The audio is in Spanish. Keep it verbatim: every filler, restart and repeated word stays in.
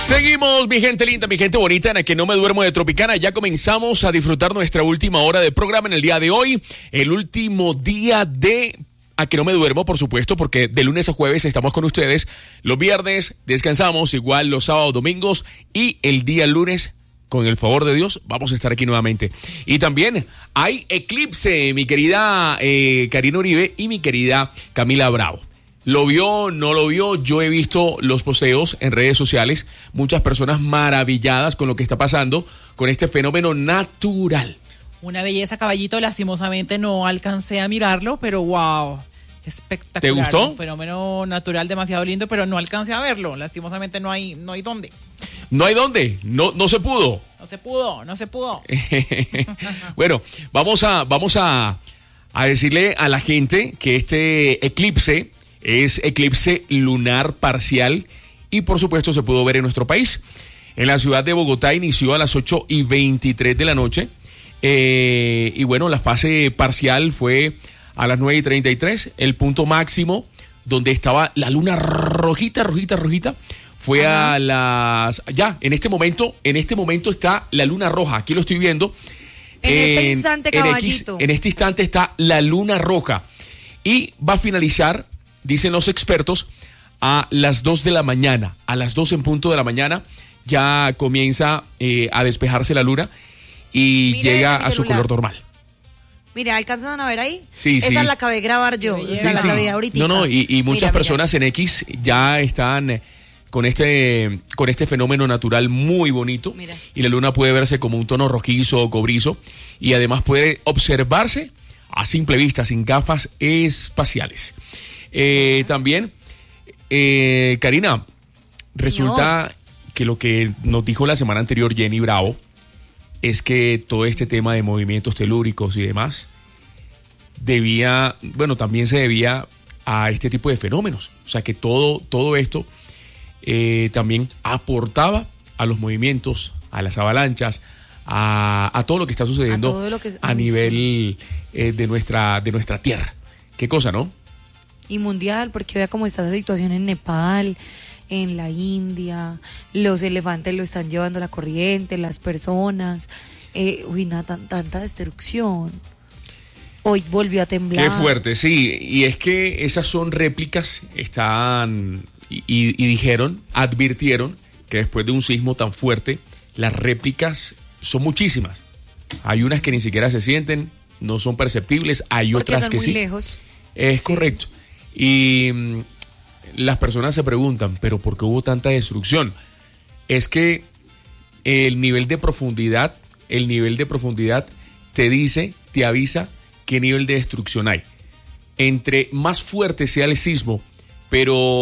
Seguimos, mi gente linda, mi gente bonita, en la que no me duermo de Tropicana. Ya comenzamos a disfrutar nuestra última hora de programa en el día de hoy. El último día de A que no me duermo, por supuesto, porque de lunes a jueves estamos con ustedes. Los viernes descansamos, igual los sábados, domingos, y el día lunes, con el favor de Dios, vamos a estar aquí nuevamente. Y también hay eclipse, mi querida eh, Karina Uribe y mi querida Camila Bravo. ¿Lo vio? ¿No lo vio? Yo he visto los posteos en redes sociales, muchas personas maravilladas con lo que está pasando con este fenómeno natural. Una belleza, caballito, lastimosamente no alcancé a mirarlo, pero wow, espectacular. ¿Te gustó? Un fenómeno natural demasiado lindo, pero no alcancé a verlo, lastimosamente no hay, no hay dónde. ¿No hay dónde? No, no se pudo. No se pudo, no se pudo. Bueno, vamos a, vamos a, a decirle a la gente que este eclipse es eclipse lunar parcial y por supuesto se pudo ver en nuestro país. En la ciudad de Bogotá inició a las ocho y veintitrés de la noche eh, y bueno, la fase parcial fue a las nueve y treinta y tres. El punto máximo donde estaba la luna rojita, rojita, rojita fue Ajá. a las... Ya, en este momento, en este momento está la luna roja, aquí lo estoy viendo. En, en este instante, caballito. En, en este instante está la luna roja y va a finalizar, dicen los expertos, a las dos de la mañana. A las dos en punto de la mañana ya comienza eh, a despejarse la luna y Mire, llega a su color normal. Mira, ¿alcanzan a ver ahí? Sí, Esa sí. la acabé de grabar yo. Sí, Esa sí. la grabé ahorita. No, no, y, y muchas mira, personas mira. en X ya están con este, con este fenómeno natural muy bonito. Mira. Y la luna puede verse como un tono rojizo o cobrizo y además puede observarse a simple vista, sin gafas espaciales. Eh, también, eh, Karina, resulta Señor. que lo que nos dijo la semana anterior Jenny Bravo es que todo este tema de movimientos telúricos y demás debía, bueno, también se debía a este tipo de fenómenos. O sea que todo, todo esto eh, también aportaba a los movimientos, a las avalanchas, a, a todo lo que está sucediendo a, que, a nivel sí. eh, de nuestra, de nuestra tierra. Qué cosa, ¿no? Y mundial, porque vea cómo está esa situación en Nepal, en la India, los elefantes lo están llevando a la corriente, las personas, eh, uy, nada, tan, tanta destrucción. Hoy volvió a temblar. Qué fuerte, sí, y es que esas son réplicas, están, y, y, y dijeron, advirtieron que después de un sismo tan fuerte, las réplicas son muchísimas. Hay unas que ni siquiera se sienten, no son perceptibles, hay porque otras son que muy sí. lejos. Es sí. correcto. Y mmm, las personas se preguntan, ¿pero por qué hubo tanta destrucción? Es que el nivel de profundidad, el nivel de profundidad te dice, te avisa qué nivel de destrucción hay. Entre más fuerte sea el sismo, pero